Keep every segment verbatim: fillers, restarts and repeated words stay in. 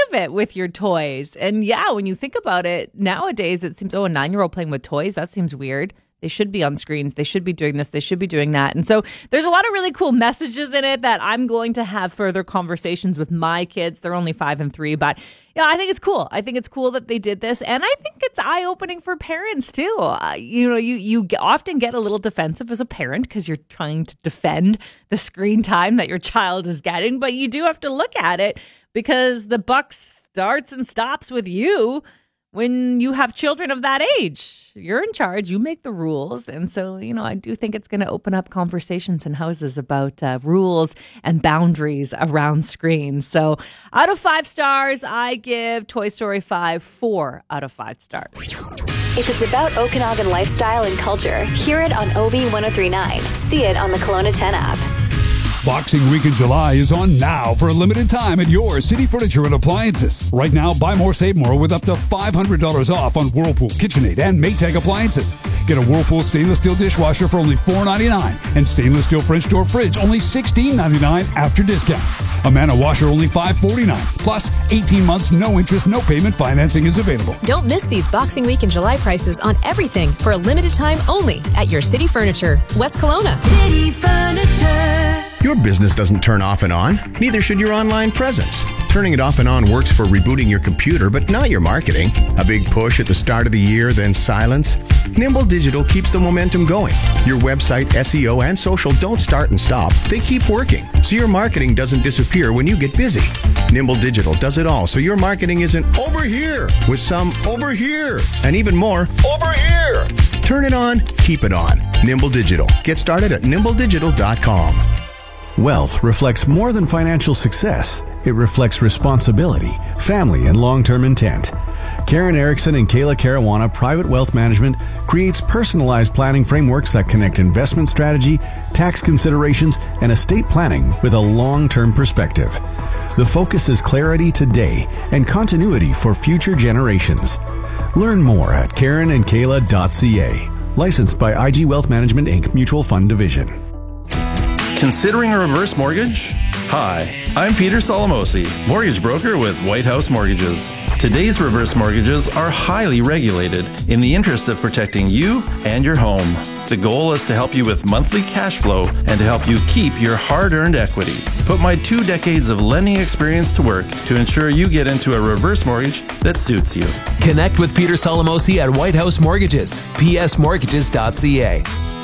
of it with your toys. And yeah, when you think about it, nowadays it seems, oh, a nine-year-old playing with toys, that seems weird. They should be on screens. They should be doing this. They should be doing that. And so there's a lot of really cool messages in it that I'm going to have further conversations with my kids. They're only five and three, but yeah, I think it's cool. I think it's cool that they did this. And I think it's eye-opening for parents too. Uh, you know, you, you often get a little defensive as a parent because you're trying to defend the screen time that your child is getting, but you do have to look at it because the buck starts and stops with you. When you have children of that age, you're in charge, you make the rules. And so, you know, I do think it's going to open up conversations in houses about uh, rules and boundaries around screens. So out of five stars, I give Toy Story five four out of five stars. If it's about Okanagan lifestyle and culture, hear it on O V one oh three point nine. See it on the Kelowna ten app. Boxing Week in July is on now for a limited time at your City Furniture and Appliances. Right now, buy more, save more with up to five hundred dollars off on Whirlpool, KitchenAid, and Maytag appliances. Get a Whirlpool stainless steel dishwasher for only four ninety-nine and stainless steel French door fridge only sixteen ninety-nine after discount. Amana washer only five forty-nine. Plus, eighteen months, no interest, no payment financing is available. Don't miss these Boxing Week in July prices on everything for a limited time only at your City Furniture, West Kelowna. City Furniture. Your business doesn't turn off and on, neither should your online presence. Turning it off and on works for rebooting your computer, but not your marketing. A big push at the start of the year, then silence. Nimble Digital keeps the momentum going. Your website, S E O, and social don't start and stop. They keep working, so your marketing doesn't disappear when you get busy. Nimble Digital does it all, so your marketing isn't over here with some over here and even more over here. Turn it on, keep it on. Nimble Digital. Get started at nimble digital dot com. Wealth reflects more than financial success. It reflects responsibility, family, and long-term intent. Karen Erickson and Kayla Caruana Private Wealth Management creates personalized planning frameworks that connect investment strategy, tax considerations, and estate planning with a long-term perspective. The focus is clarity today and continuity for future generations. Learn more at karen and kayla dot c a. Licensed by I G Wealth Management, Incorporated. Mutual Fund Division. Considering a reverse mortgage? Hi, I'm Peter Solomosi, mortgage broker with White House Mortgages. Today's reverse mortgages are highly regulated in the interest of protecting you and your home. The goal is to help you with monthly cash flow and to help you keep your hard-earned equity. Put my two decades of lending experience to work to ensure you get into a reverse mortgage that suits you. Connect with Peter Solomosi at White House Mortgages, p s mortgages dot c a.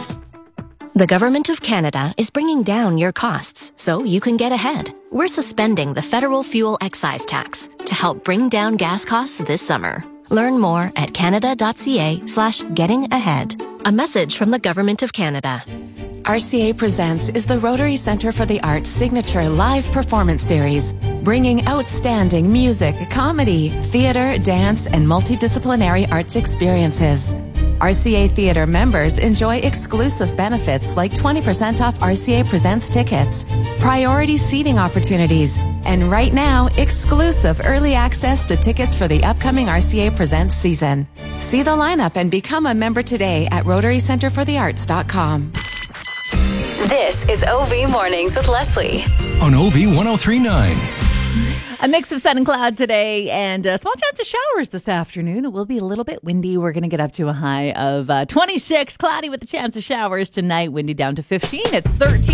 The Government of Canada is bringing down your costs so you can get ahead. We're suspending the federal fuel excise tax to help bring down gas costs this summer. Learn more at canada dot c a slash getting ahead. A message from the Government of Canada. R C A Presents is the Rotary Centre for the Arts' signature live performance series, bringing outstanding music, comedy, theatre, dance, and multidisciplinary arts experiences. R C A Theatre members enjoy exclusive benefits like twenty percent off R C A Presents tickets, priority seating opportunities, and right now, exclusive early access to tickets for the upcoming R C A Presents season. See the lineup and become a member today at rotary centre for the arts dot com. This is O V Mornings with Leslie on O V one oh three point nine. A mix of sun and cloud today and a small chance of showers this afternoon. It will be a little bit windy. We're going to get up to a high of uh, twenty-six. Cloudy with a chance of showers tonight. Windy down to fifteen. It's thirteen.